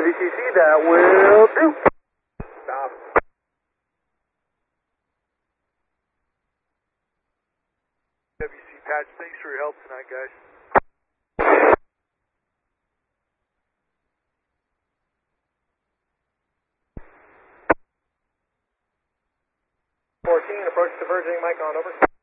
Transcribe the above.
WCC, that will do. Stop. WC Patch, thanks for your help tonight, guys. 14, approach diverging, Mike on, over.